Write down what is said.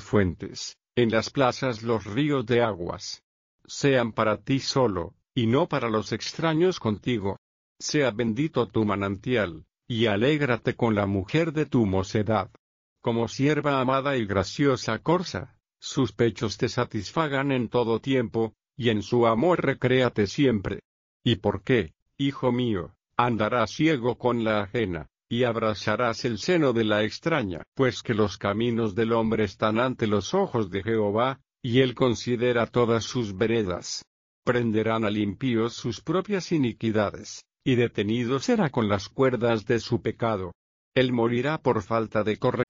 fuentes, en las plazas los ríos de aguas. Sean para ti solo, y no para los extraños contigo. Sea bendito tu manantial, y alégrate con la mujer de tu mocedad. Como sierva amada y graciosa corza, sus pechos te satisfagan en todo tiempo, y en su amor recréate siempre. ¿Y por qué, hijo mío, andarás ciego con la ajena, y abrazarás el seno de la extraña? Pues que los caminos del hombre están ante los ojos de Jehová, y él considera todas sus veredas. Prenderán al impío sus propias iniquidades, y detenido será con las cuerdas de su pecado. Él morirá por falta de corrección.